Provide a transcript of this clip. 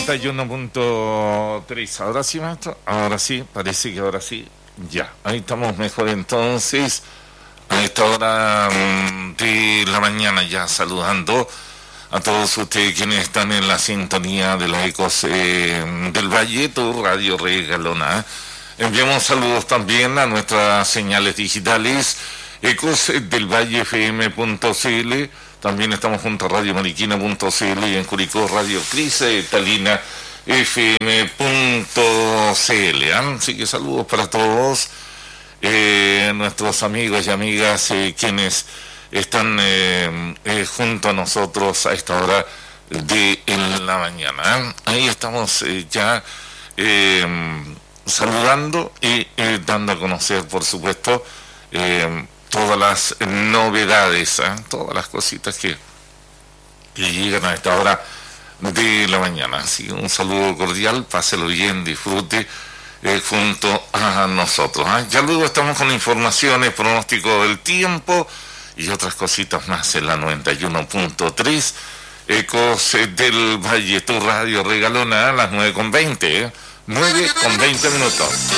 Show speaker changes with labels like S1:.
S1: 91.3. Ahora sí, maestro. Ahora sí, parece que ahora sí. Ya, ahí estamos mejor entonces. A esta hora de la mañana ya saludando a todos ustedes quienes están en la sintonía de las Ecos del Valle, tu Radio Regalona. Enviamos saludos también a nuestras señales digitales, Ecos del Valle FM.cl. También estamos junto a Radio Mariquina.cl y en Curicó Radio Talina FM.cl. Así que saludos para todos nuestros amigos y amigas quienes están junto a nosotros a esta hora de la mañana. Ahí estamos ya saludando y dando a conocer, por supuesto, todas las novedades, todas las cositas que llegan a esta hora de la mañana. Así que un saludo cordial, páselo bien, disfrute junto a nosotros. Ya luego estamos con informaciones, pronóstico del tiempo y otras cositas más en la 91.3 Ecos del Valle, tu Radio Regalona, a las 9:20, 9:20 minutos.